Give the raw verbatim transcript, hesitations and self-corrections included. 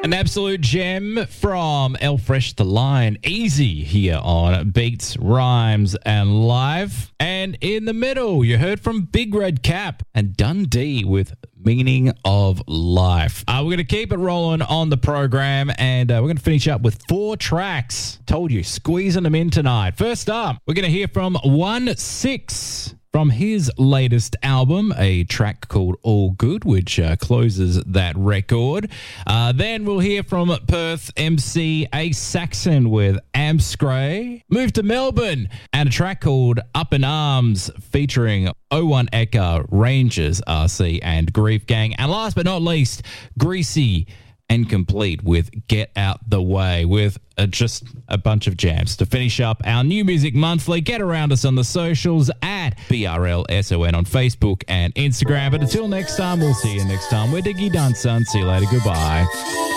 An absolute gem from El Fresh the Lion, Easy, here on Beats, Rhymes and Live. And in the middle, you heard from Big Red Cap and Dundee with Meaning of Life. Uh, we're going to keep it rolling on the program, and uh, we're going to finish up with four tracks. Told you, squeezing them in tonight. First up, we're going to hear from one six. From his latest album, a track called All Good, which uh, closes that record. Uh, then we'll hear from Perth M C Ace Saxon with Amscray. Move to Melbourne and a track called Up in Arms featuring oh one Eka, Rangers R C and Grief Gang. And last but not least, Greasy and Complete with Get Out the Way, with uh, just a bunch of jams. To finish up our New Music Monthly, get around us on the socials at B R L S O N on Facebook and Instagram. But until next time, we'll see you next time. We're Diggy Done, son. See you later. Goodbye.